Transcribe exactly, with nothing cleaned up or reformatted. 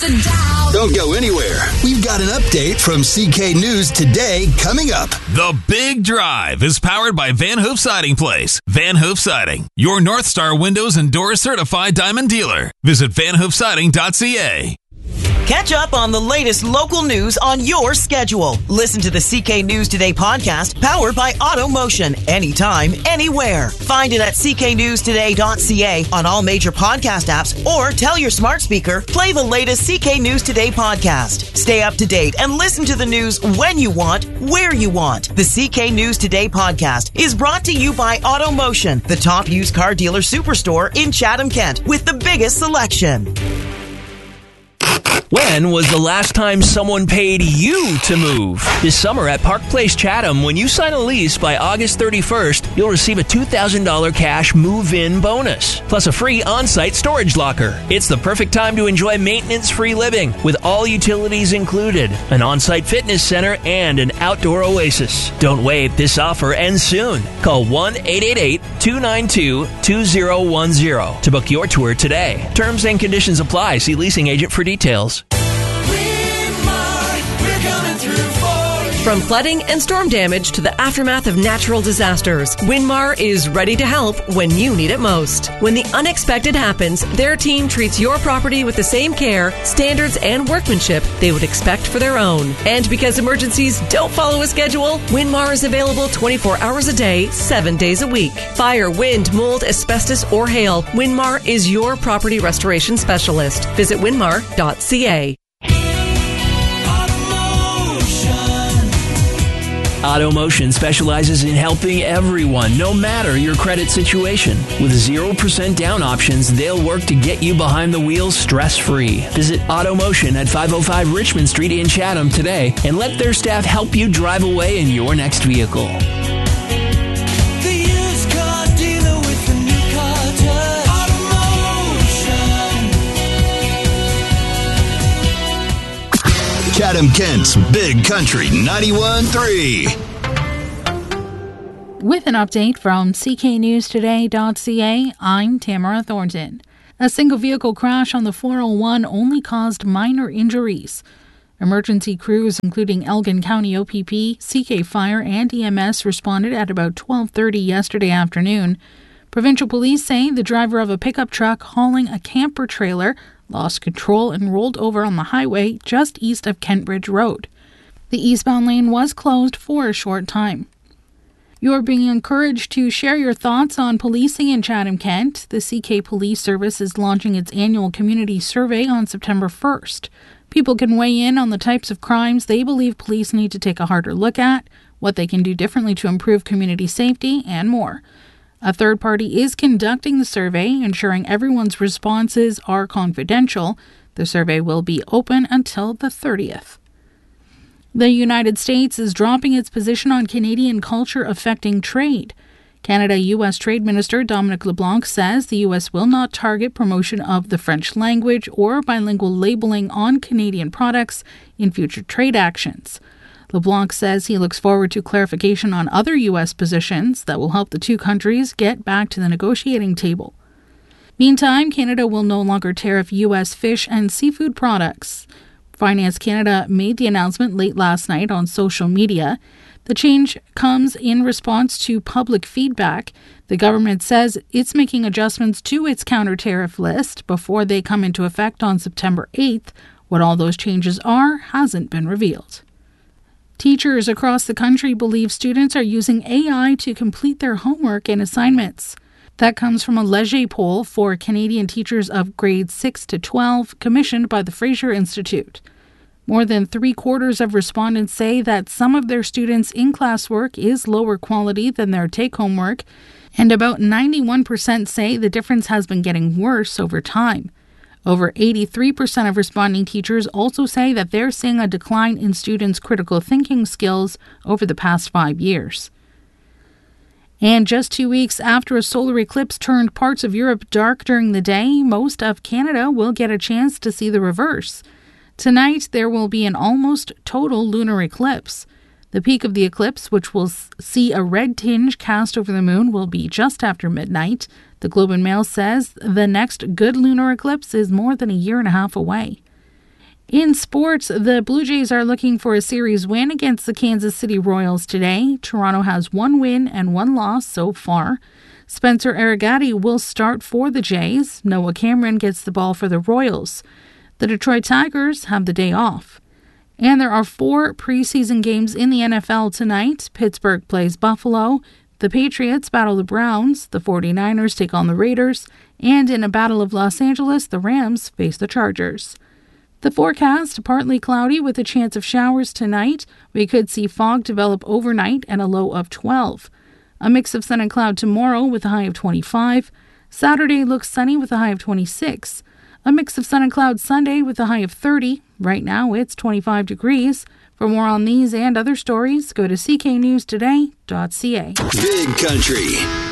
sit down. Don't go anywhere. We've got an update from C K News Today coming up. The Big Drive is powered by Van Hoof Siding Place. Van Hoof Siding, your North Star Windows and Doors certified diamond dealer. Visit van hoof siding dot c a. Catch up on the latest local news on your schedule. Listen to the C K News Today podcast powered by AutoMotion anytime, anywhere. Find it at c k news today dot c a on all major podcast apps or tell your smart speaker, play the latest C K News Today podcast. Stay up to date and listen to the news when you want, where you want. The C K News Today podcast is brought to you by AutoMotion, the top used car dealer superstore in Chatham, Kent, with the biggest selection. When was the last time someone paid you to move? This summer at Park Place Chatham, when you sign a lease by August thirty-first, you'll receive a two thousand dollars cash move-in bonus, plus a free on-site storage locker. It's the perfect time to enjoy maintenance-free living, with all utilities included, an on-site fitness center, and an outdoor oasis. Don't wait, this offer ends soon. Call one eight eight eight, two nine two, two zero one zero to book your tour today. Terms and conditions apply. See leasing agent for details. From flooding and storm damage to the aftermath of natural disasters, Winmar is ready to help when you need it most. When the unexpected happens, their team treats your property with the same care, standards, and workmanship they would expect for their own. And because emergencies don't follow a schedule, Winmar is available twenty-four hours a day, seven days a week. Fire, wind, mold, asbestos, or hail, Winmar is your property restoration specialist. Visit winmar dot c a. AutoMotion specializes in helping everyone, no matter your credit situation. With zero percent down options, they'll work to get you behind the wheel stress-free. Visit AutoMotion at five oh five Richmond Street in Chatham today and let their staff help you drive away in your next vehicle. Chatham Kent's Big Country ninety-one point three. With an update from c k news today dot c a, I'm Tamara Thornton. A single vehicle crash on the four oh one only caused minor injuries. Emergency crews, including Elgin County O P P, C K Fire, and E M S, responded at about twelve thirty yesterday afternoon. Provincial police say the driver of a pickup truck hauling a camper trailer lost control and rolled over on the highway just east of Kentbridge Road. The eastbound lane was closed for a short time. You're being encouraged to share your thoughts on policing in Chatham-Kent. The C K Police Service is launching its annual community survey on September first. People can weigh in on the types of crimes they believe police need to take a harder look at, what they can do differently to improve community safety, and more. A third party is conducting the survey, ensuring everyone's responses are confidential. The survey will be open until the thirtieth. The United States is dropping its position on Canadian culture affecting trade. Canada-U S Trade Minister Dominic LeBlanc says the U S will not target promotion of the French language or bilingual labeling on Canadian products in future trade actions. LeBlanc says he looks forward to clarification on other U S positions that will help the two countries get back to the negotiating table. Meantime, Canada will no longer tariff U S fish and seafood products. Finance Canada made the announcement late last night on social media. The change comes in response to public feedback. The government says it's making adjustments to its counter-tariff list before they come into effect on September eighth. What all those changes are hasn't been revealed. Teachers across the country believe students are using A I to complete their homework and assignments. That comes from a Leger poll for Canadian teachers of grades six to twelve, commissioned by the Fraser Institute. More than three-quarters of respondents say that some of their students' in-class work is lower quality than their take-home work, and about ninety-one percent say the difference has been getting worse over time. Over eighty-three percent of responding teachers also say that they're seeing a decline in students' critical thinking skills over the past five years. And just two weeks after a solar eclipse turned parts of Europe dark during the day, most of Canada will get a chance to see the reverse. Tonight, there will be an almost total lunar eclipse. The peak of the eclipse, which will see a red tinge cast over the moon, will be just after midnight. The Globe and Mail says the next good lunar eclipse is more than a year and a half away. In sports, the Blue Jays are looking for a series win against the Kansas City Royals today. Toronto has one win and one loss so far. Spencer Arrigati will start for the Jays. Noah Cameron gets the ball for the Royals. The Detroit Tigers have the day off. And there are four preseason games in the N F L tonight. Pittsburgh plays Buffalo. The Patriots battle the Browns. The 49ers take on the Raiders. And in a battle of Los Angeles, the Rams face the Chargers. The forecast, partly cloudy with a chance of showers tonight. We could see fog develop overnight and a low of twelve. A mix of sun and cloud tomorrow with a high of twenty-five. Saturday looks sunny with a high of twenty-six. A mix of sun and cloud Sunday with a high of thirty. Right now it's twenty-five degrees. For more on these and other stories, go to c k news today dot c a. Big Country.